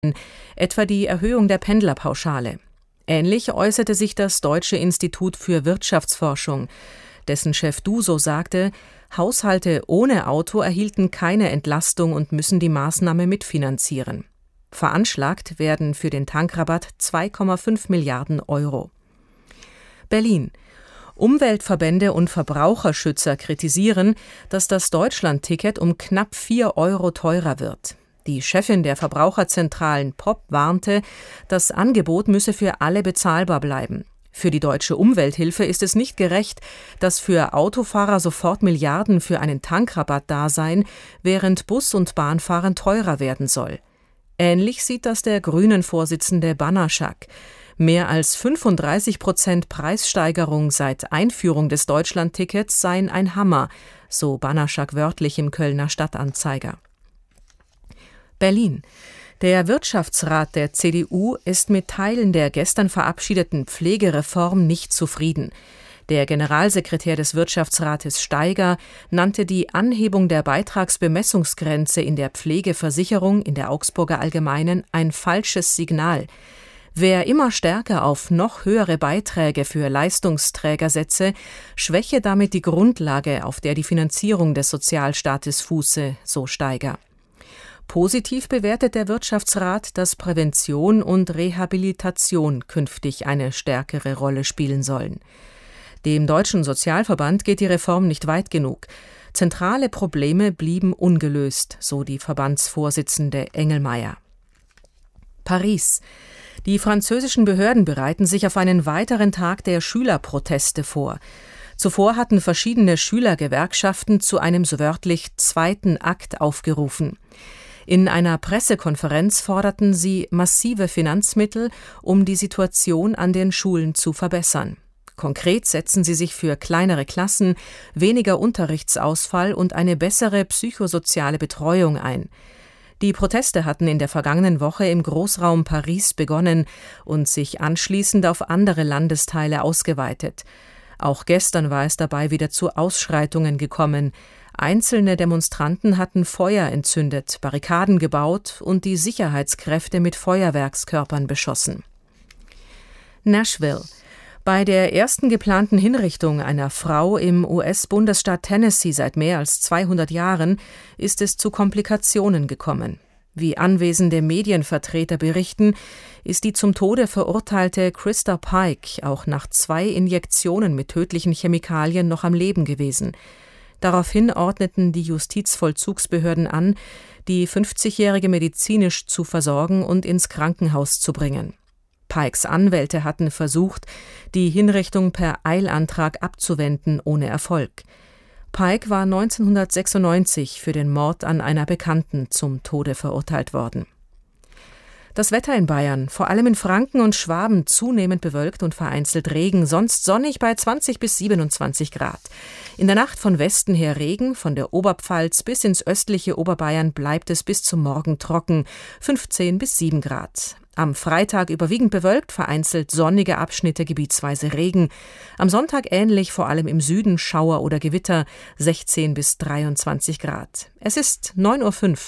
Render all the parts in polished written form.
etwa die Erhöhung der Pendlerpauschale. Ähnlich äußerte sich das Deutsche Institut für Wirtschaftsforschung. Dessen Chef Duso sagte, Haushalte ohne Auto erhielten keine Entlastung und müssen die Maßnahme mitfinanzieren. Veranschlagt werden für den Tankrabatt 2,5 Milliarden Euro. Berlin. Umweltverbände und Verbraucherschützer kritisieren, dass das Deutschlandticket um knapp 4 Euro teurer wird. Die Chefin der Verbraucherzentralen POP warnte, das Angebot müsse für alle bezahlbar bleiben. Für die Deutsche Umwelthilfe ist es nicht gerecht, dass für Autofahrer sofort Milliarden für einen Tankrabatt da seien, während Bus- und Bahnfahren teurer werden soll. Ähnlich sieht das der Grünen-Vorsitzende Banaschak. Mehr als 35% Preissteigerung seit Einführung des Deutschlandtickets seien ein Hammer, so Banaschak wörtlich im Kölner Stadtanzeiger. Berlin. Der Wirtschaftsrat der CDU ist mit Teilen der gestern verabschiedeten Pflegereform nicht zufrieden. Der Generalsekretär des Wirtschaftsrates Steiger nannte die Anhebung der Beitragsbemessungsgrenze in der Pflegeversicherung in der Augsburger Allgemeinen ein falsches Signal. Wer immer stärker auf noch höhere Beiträge für Leistungsträger setze, schwäche damit die Grundlage, auf der die Finanzierung des Sozialstaates fuße, so Steiger. Positiv bewertet der Wirtschaftsrat, dass Prävention und Rehabilitation künftig eine stärkere Rolle spielen sollen. Dem Deutschen Sozialverband geht die Reform nicht weit genug. Zentrale Probleme blieben ungelöst, so die Verbandsvorsitzende Engelmeier. Paris. Die französischen Behörden bereiten sich auf einen weiteren Tag der Schülerproteste vor. Zuvor hatten verschiedene Schülergewerkschaften zu einem so wörtlich zweiten Akt aufgerufen. In einer Pressekonferenz forderten sie massive Finanzmittel, um die Situation an den Schulen zu verbessern. Konkret setzen sie sich für kleinere Klassen, weniger Unterrichtsausfall und eine bessere psychosoziale Betreuung ein. Die Proteste hatten in der vergangenen Woche im Großraum Paris begonnen und sich anschließend auf andere Landesteile ausgeweitet. Auch gestern war es dabei wieder zu Ausschreitungen gekommen. Einzelne Demonstranten hatten Feuer entzündet, Barrikaden gebaut und die Sicherheitskräfte mit Feuerwerkskörpern beschossen. Nashville. Bei der ersten geplanten Hinrichtung einer Frau im US-Bundesstaat Tennessee seit mehr als 200 Jahren ist es zu Komplikationen gekommen. Wie anwesende Medienvertreter berichten, ist die zum Tode verurteilte Christa Pike auch nach 2 Injektionen mit tödlichen Chemikalien noch am Leben gewesen. Daraufhin ordneten die Justizvollzugsbehörden an, die 50-Jährige medizinisch zu versorgen und ins Krankenhaus zu bringen. Pikes Anwälte hatten versucht, die Hinrichtung per Eilantrag abzuwenden, ohne Erfolg. Pike war 1996 für den Mord an einer Bekannten zum Tode verurteilt worden. Das Wetter in Bayern, vor allem in Franken und Schwaben, zunehmend bewölkt und vereinzelt Regen, sonst sonnig bei 20 bis 27 Grad. In der Nacht von Westen her Regen, von der Oberpfalz bis ins östliche Oberbayern bleibt es bis zum Morgen trocken, 15 bis 7 Grad. Am Freitag überwiegend bewölkt, vereinzelt sonnige Abschnitte, gebietsweise Regen. Am Sonntag ähnlich, vor allem im Süden Schauer oder Gewitter, 16 bis 23 Grad. Es ist 9:05 Uhr.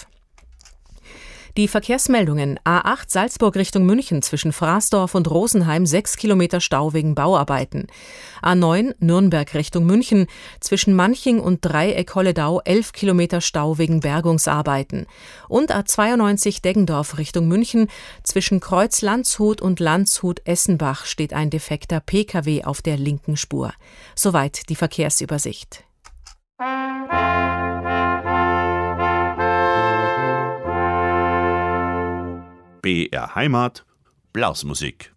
Die Verkehrsmeldungen: A8 Salzburg Richtung München zwischen Fraßdorf und Rosenheim 6 Kilometer Stau wegen Bauarbeiten. A9 Nürnberg Richtung München zwischen Manching und Dreieck Holledau 11 Kilometer Stau wegen Bergungsarbeiten. Und A92 Deggendorf Richtung München zwischen Kreuz Landshut und Landshut Essenbach steht ein defekter Pkw auf der linken Spur. Soweit die Verkehrsübersicht. BR Heimat, Blasmusik.